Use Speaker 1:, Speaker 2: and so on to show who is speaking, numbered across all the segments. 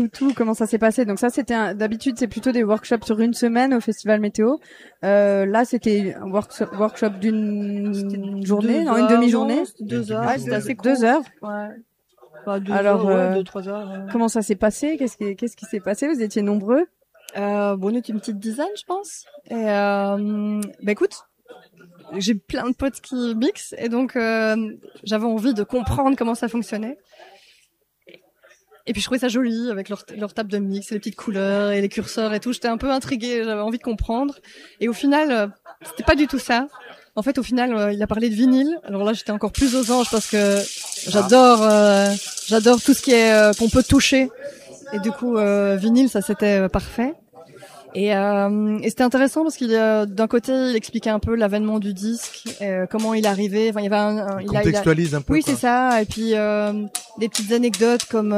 Speaker 1: tout, comment ça s'est passé. Donc ça, c'était d'habitude, c'est plutôt des workshops sur une semaine au Festival Météo. Là, c'était un workshop d'une journée, non, une demi-journée.
Speaker 2: 2 heures.
Speaker 1: Ouais,
Speaker 2: C'était assez court.
Speaker 1: 2 heures.
Speaker 2: Ouais. Enfin, 2
Speaker 1: Alors,
Speaker 2: heures, 2-3 heures.
Speaker 1: comment ça s'est passé? Qu'est-ce qui s'est passé? Vous étiez nombreux?
Speaker 2: On était une petite dizaine, je pense. Et écoute, j'ai plein de potes qui mixent et donc j'avais envie de comprendre comment ça fonctionnait. Et puis je trouvais ça joli avec leur table de mix, et les petites couleurs et les curseurs et tout. J'étais un peu intriguée, j'avais envie de comprendre. Et au final, c'était pas du tout ça. En fait, au final, il a parlé de vinyle. Alors là, j'étais encore plus aux anges parce que j'adore tout ce qui est qu'on peut toucher. Et du coup, vinyle, ça c'était parfait. Et c'était intéressant parce qu'il d'un côté il expliquait un peu l'avènement du disque, comment il arrivait. Enfin, il y avait
Speaker 3: il contextualise un peu.
Speaker 2: Oui,
Speaker 3: quoi.
Speaker 2: c'est ça. Et puis des petites anecdotes comme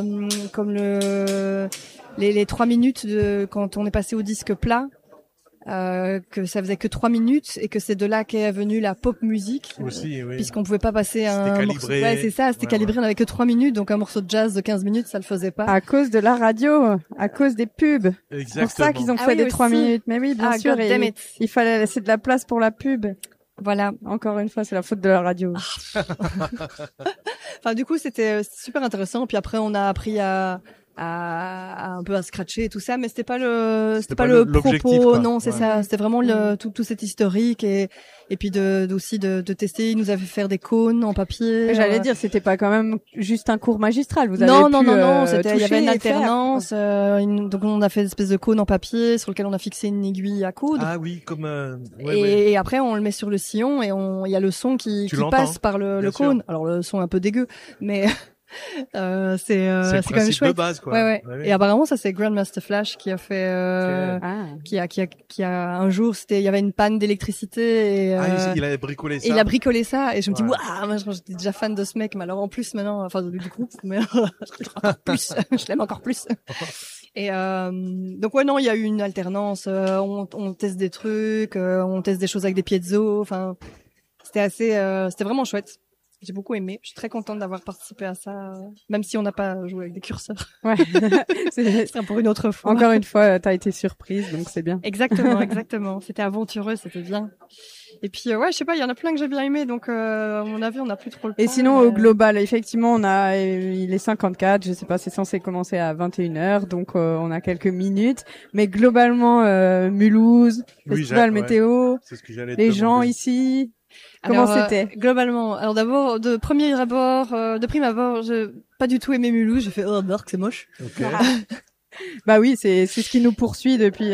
Speaker 2: les 3 minutes de quand on est passé au disque plat. Que ça faisait que 3 minutes et que c'est de là qu'est venue la pop musique.
Speaker 3: Aussi, oui.
Speaker 2: Puisqu'on pouvait pas passer un morceau. Ouais, c'est ça, c'était calibré, on avait que 3 minutes, donc un morceau de jazz de 15 minutes, ça le faisait pas.
Speaker 1: À cause de la radio, à cause des pubs.
Speaker 3: Exactement.
Speaker 1: C'est pour ça qu'ils ont fait des 3 minutes. Mais oui, bien sûr. Il fallait laisser de la place pour la pub.
Speaker 2: Voilà.
Speaker 1: Encore une fois, c'est la faute de la radio.
Speaker 2: Enfin, du coup, c'était super intéressant. Puis après, on a appris à un peu à scratcher et tout ça, mais c'était pas le propos,
Speaker 3: quoi.
Speaker 2: non, c'est ça, c'était vraiment tout cet historique et puis aussi de tester. Il nous avait fait faire des cônes en papier.
Speaker 1: J'allais dire, c'était pas quand même juste un cours magistral. Vous avez
Speaker 2: non, c'était, il y avait une alternance, donc on a fait une espèce de cône en papier sur lequel on a fixé une aiguille à coudre.
Speaker 3: Ah oui, comme
Speaker 2: et après on le met sur le sillon et il y a le son qui passe par le cône. Alors le son est un peu dégueu, mais c'est quand même chouette.
Speaker 3: De base, quoi.
Speaker 2: Ouais. Et apparemment ça c'est Grandmaster Flash qui a fait qui a un jour il y avait une panne d'électricité et
Speaker 3: il a bricolé ça.
Speaker 2: Il a bricolé ça et je me dis waouh, moi j'étais déjà fan de ce mec, mais alors en plus maintenant enfin du groupe, mais encore plus, je l'aime encore plus. Et donc non, il y a eu une alternance, on teste des trucs, on teste des choses avec des piezo, enfin c'était vraiment chouette. J'ai beaucoup aimé. Je suis très contente d'avoir participé à ça, même si on n'a pas joué avec des curseurs.
Speaker 1: Ouais.
Speaker 2: c'est pour une autre fois.
Speaker 1: Encore une fois, t'as été surprise, donc c'est bien.
Speaker 2: Exactement. C'était aventureux, c'était bien. Et puis, je sais pas, il y en a plein que j'ai bien aimé, donc, à mon avis, on n'a plus trop le temps.
Speaker 1: Et sinon, au global, effectivement, il est 54, je sais pas, c'est censé commencer à 21h, donc, on a quelques minutes. Mais globalement, Mulhouse, Festival Météo,
Speaker 3: c'est ce que j'allais
Speaker 1: les gens ici. Comment c'était
Speaker 2: globalement? Alors d'abord, de prime abord, j'ai pas du tout aimé Mulhouse. J'ai fait Dark, c'est moche.
Speaker 3: Okay.
Speaker 1: Bah oui, c'est ce qui nous poursuit depuis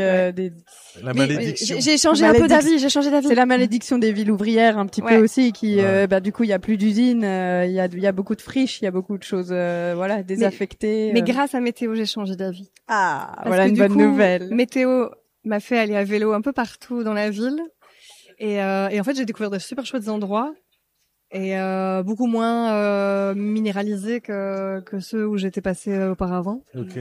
Speaker 3: la malédiction.
Speaker 2: J'ai changé un peu d'avis.
Speaker 1: C'est la malédiction des villes ouvrières un petit peu aussi qui du coup il y a plus d'usines, il y a beaucoup de friches, il y a beaucoup de choses désaffectées.
Speaker 2: Mais grâce à Météo, j'ai changé d'avis.
Speaker 1: Ah, voilà une bonne nouvelle.
Speaker 2: Météo m'a fait aller à vélo un peu partout dans la ville. Et en fait, j'ai découvert de super chouettes endroits et beaucoup moins minéralisés que ceux où j'étais passée auparavant.
Speaker 3: Ok.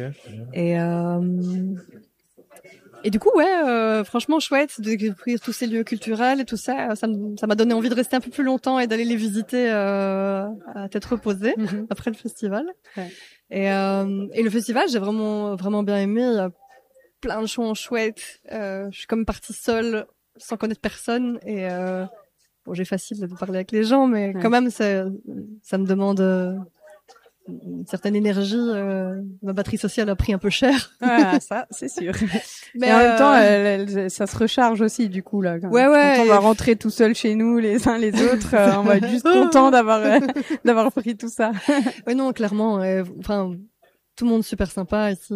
Speaker 2: Et du coup, franchement chouette de découvrir tous ces lieux culturels et tout ça. Ça m'a donné envie de rester un peu plus longtemps et d'aller les visiter à tête reposée après le festival.
Speaker 1: Ouais.
Speaker 2: Et le festival, j'ai vraiment vraiment bien aimé. Il y a plein de choses chouettes. Je suis comme partie seule, sans connaître personne et j'ai facile de parler avec les gens, mais quand même ça me demande une certaine énergie. Ma batterie sociale a pris un peu cher.
Speaker 1: Ah, ça c'est sûr. Mais en même temps, ça se recharge aussi du coup là. Quand on va rentrer tout seul chez nous les uns les autres, on va être juste content d'avoir pris tout ça.
Speaker 2: Ouais non, clairement. Enfin, tout le monde super sympa ici.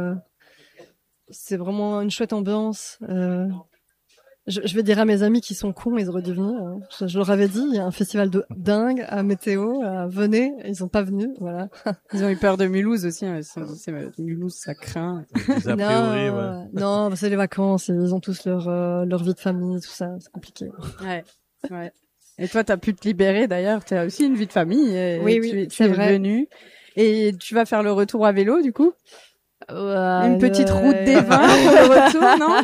Speaker 2: C'est vraiment une chouette ambiance. Je vais dire à mes amis qui sont cons, ils auraient dû venir. Hein. Je leur avais dit, il y a un festival de dingue à Météo, venez, ils ont pas venu, voilà.
Speaker 1: Ils ont eu peur de Mulhouse aussi, hein. Mulhouse, ça craint.
Speaker 2: Non, c'est les vacances, ils ont tous leur vie de famille, tout ça, c'est compliqué.
Speaker 1: Ouais. Et toi, t'as pu te libérer d'ailleurs, t'as aussi une vie de famille.
Speaker 2: Oui,
Speaker 1: tu es venu. Et tu vas faire le retour à vélo, du coup? Une petite route des vins pour le retour, non?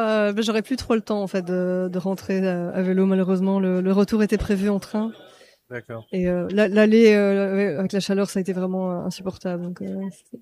Speaker 2: J'aurais plus trop le temps en fait de rentrer à vélo malheureusement. Le retour était prévu en train
Speaker 3: D'accord.
Speaker 2: Et l'aller avec la chaleur, ça a été vraiment insupportable. Donc